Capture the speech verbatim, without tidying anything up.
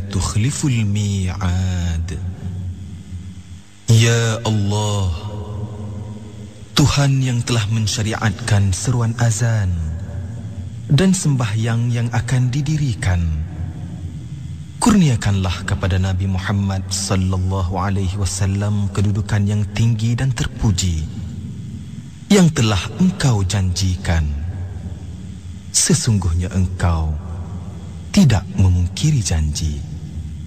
tukhliful mi'ad. Ya Allah, Tuhan yang telah mensyariatkan seruan azan dan sembahyang yang akan didirikan, kurniakanlah kepada Nabi Muhammad sallallahu alaihi wasallam kedudukan yang tinggi dan terpuji yang telah Engkau janjikan. Sesungguhnya Engkau tidak memungkiri janji.